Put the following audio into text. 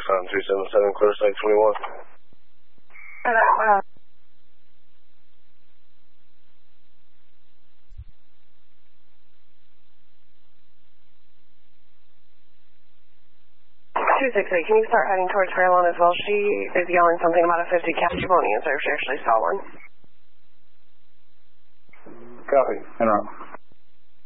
Foxtrot 377, clear site 21. Wow. 268, can you start heading towards Fairlawn as well? She is yelling something about a 50 cal. She won't answer if she actually saw one. Copy. Interrupt.